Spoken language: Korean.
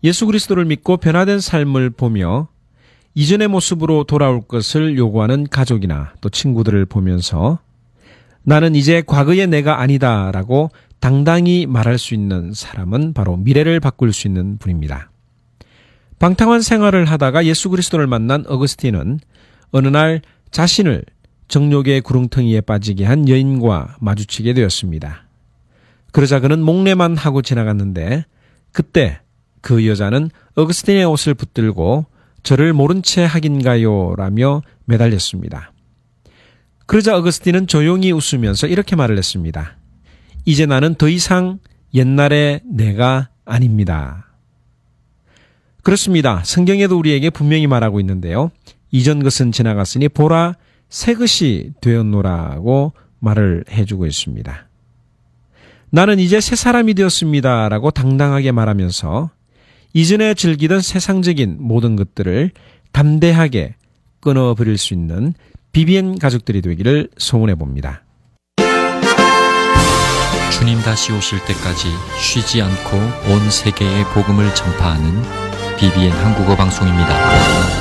예수 그리스도를 믿고 변화된 삶을 보며 이전의 모습으로 돌아올 것을 요구하는 가족이나 또 친구들을 보면서 나는 이제 과거의 내가 아니다라고 당당히 말할 수 있는 사람은 바로 미래를 바꿀 수 있는 분입니다. 방탕한 생활을 하다가 예수 그리스도를 만난 어거스틴은 어느 날 자신을 정욕의 구렁텅이에 빠지게 한 여인과 마주치게 되었습니다. 그러자 그는 목례만 하고 지나갔는데 그때 그 여자는 어거스틴의 옷을 붙들고 저를 모른 채 하긴가요? 라며 매달렸습니다. 그러자 어거스틴은 조용히 웃으면서 이렇게 말을 했습니다. 이제 나는 더 이상 옛날의 내가 아닙니다. 그렇습니다. 성경에도 우리에게 분명히 말하고 있는데요. 이전 것은 지나갔으니 보라 새 것이 되었노라고 말을 해주고 있습니다. 나는 이제 새 사람이 되었습니다 라고 당당하게 말하면서 이전에 즐기던 세상적인 모든 것들을 담대하게 끊어버릴 수 있는 BBN 가족들이 되기를 소원해 봅니다. 주님 다시 오실 때까지 쉬지 않고 온 세계에 복음을 전파하는 BBN 한국어 방송입니다.